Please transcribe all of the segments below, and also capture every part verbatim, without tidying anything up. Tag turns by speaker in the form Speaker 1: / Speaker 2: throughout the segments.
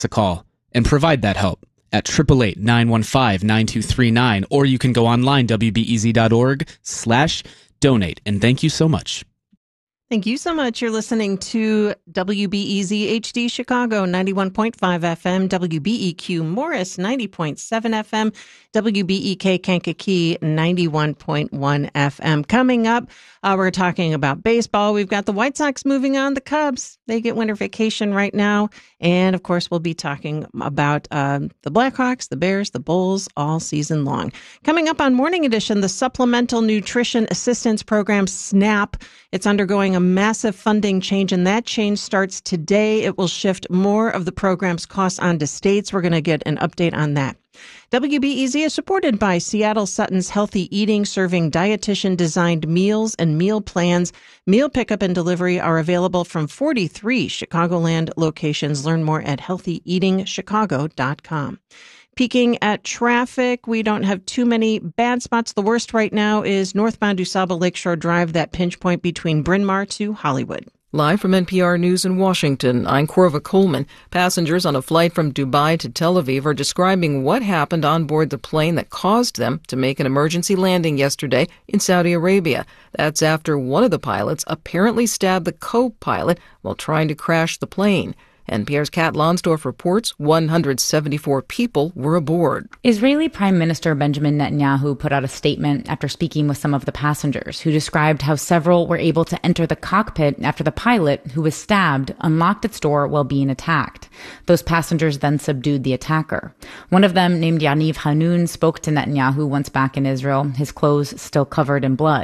Speaker 1: to call and provide that help at eight eight eight, nine one five, nine two three nine, or you can go online, W B E Z dot org slash donate. And thank you so much.
Speaker 2: Thank you so much. You're listening to W B E Z H D Chicago, ninety-one point five F M, W B E Q Morris, ninety point seven F M, W B E K Kankakee, ninety-one point one F M. Coming up, uh, we're talking about baseball. We've got the White Sox moving on, the Cubs. They get winter vacation right now. And, of course, we'll be talking about uh, the Blackhawks, the Bears, the Bulls all season long. Coming up on Morning Edition, the Supplemental Nutrition Assistance Program, SNAP. It's undergoing a massive funding change, and that change starts today. It will shift more of the program's costs onto states. We're going to get an update on that. W B E Z is supported by Seattle Sutton's Healthy Eating, serving dietitian-designed meals and meal plans. Meal pickup and delivery are available from forty-three Chicagoland locations. Learn more at healthy eating chicago dot com. Peeking at traffic, we don't have too many bad spots. The worst right now is northbound DuSable Lakeshore Drive, that pinch point between Bryn Mawr to Hollywood.
Speaker 3: Live from N P R News in Washington, I'm Corva Coleman. Passengers on a flight from Dubai to Tel Aviv are describing what happened on board the plane that caused them to make an emergency landing yesterday in Saudi Arabia. That's after one of the pilots apparently stabbed the co-pilot while trying to crash the plane. N P R's Kat Lonsdorf reports one hundred seventy-four people were aboard.
Speaker 4: Israeli Prime Minister Benjamin Netanyahu put out a statement after speaking with some of the passengers, who described how several were able to enter the cockpit after the pilot, who was stabbed, unlocked its door while being attacked. Those passengers then subdued the attacker. One of them, named Yaniv Hanun, spoke to Netanyahu once back in Israel, his clothes still covered in blood.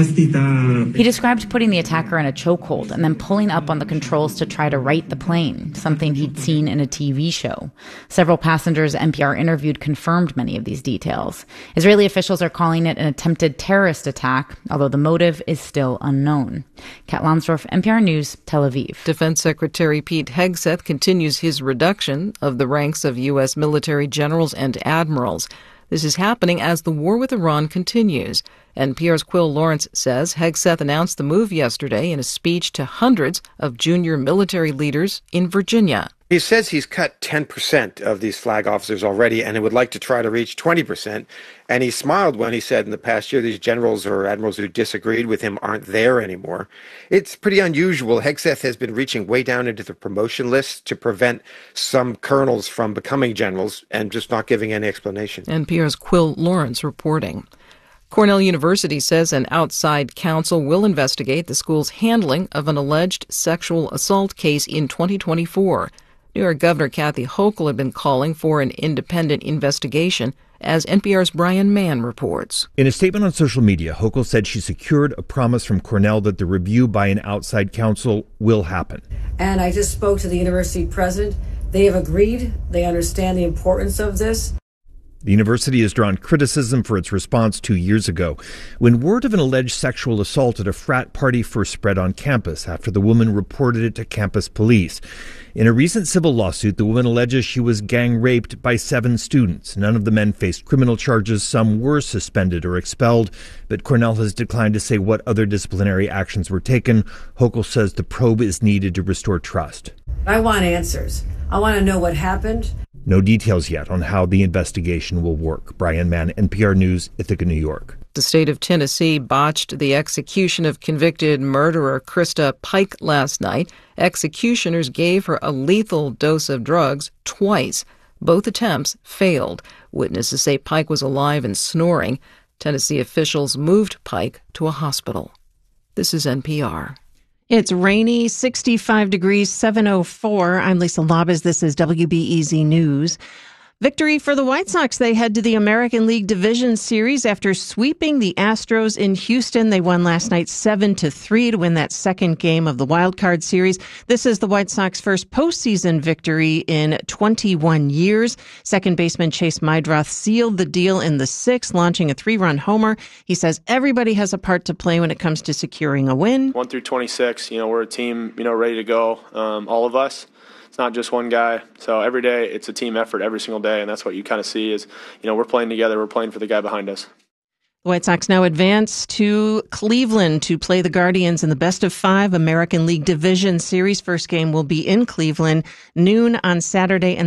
Speaker 4: He described putting the attacker in a chokehold and then pulling up on the controls to try to right the plane, something he'd seen in a T V show. Several passengers N P R interviewed confirmed many of these details. Israeli officials are calling it an attempted terrorist attack, although the motive is still unknown. Kat Lonsdorf, N P R News, Tel Aviv.
Speaker 3: Defense Secretary Pete Hegseth continues his reduction of the ranks of U S military generals and admirals. This is happening as the war with Iran continues. N P R's Quill Lawrence says Hegseth announced the move yesterday in a speech to hundreds of junior military leaders in Virginia.
Speaker 5: He says he's cut ten percent of these flag officers already, and he would like to try to reach twenty percent. And he smiled when he said in the past year these generals or admirals who disagreed with him aren't there anymore. It's pretty unusual. Hegseth has been reaching way down into the promotion list to prevent some colonels from becoming generals and just not giving any explanation.
Speaker 3: N P R's Quill Lawrence reporting. Cornell University says an outside counsel will investigate the school's handling of an alleged sexual assault case in twenty twenty-four. New York Governor Kathy Hochul had been calling for an independent investigation, as N P R's Brian Mann reports.
Speaker 6: In a statement on social media, Hochul said she secured a promise from Cornell that the review by an outside counsel will happen.
Speaker 7: And I just spoke to the university president. They have agreed. They understand the importance of this.
Speaker 6: The university has drawn criticism for its response two years ago, when word of an alleged sexual assault at a frat party first spread on campus after the woman reported it to campus police. In a recent civil lawsuit, the woman alleges she was gang raped by seven students. None of the men faced criminal charges. Some were suspended or expelled, but Cornell has declined to say what other disciplinary actions were taken. Hochul says the probe is needed to restore trust.
Speaker 7: I want answers. I want to know what happened.
Speaker 6: No details yet on how the investigation will work. Brian Mann, N P R News, Ithaca, New York.
Speaker 3: The state of Tennessee botched the execution of convicted murderer Krista Pike last night. Executioners gave her a lethal dose of drugs twice. Both attempts failed. Witnesses say Pike was alive and snoring. Tennessee officials moved Pike to a hospital. This is N P R.
Speaker 2: It's rainy, sixty-five degrees, seven oh four. I'm Lisa Labas. This is W B E Z News. Victory for the White Sox. They head to the American League Division Series after sweeping the Astros in Houston. They won last night seven to three to win that second game of the Wild Card Series. This is the White Sox first postseason victory in twenty-one years. Second baseman Chase Meidroth sealed the deal in the sixth, launching a three-run homer. He says everybody has a part to play when it comes to securing a win.
Speaker 8: One through twenty-six, you know, we're a team, you know, ready to go, um, all of us. It's not just one guy. So every day it's a team effort every single day, and that's what you kind of see is, you know, we're playing together. We're playing for the guy behind us.
Speaker 2: The White Sox now advance to Cleveland to play the Guardians in the best of five American League Division Series. First game will be in Cleveland, noon on Saturday. And